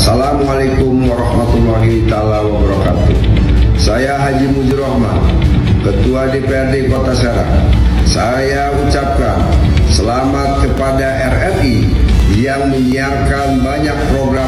Assalamualaikum warahmatullahi taala wabarakatuh. Saya Haji Mujur Rahman, Ketua DPRD Kota Serang. Saya ucapkan selamat kepada RRI yang menyiarkan banyak program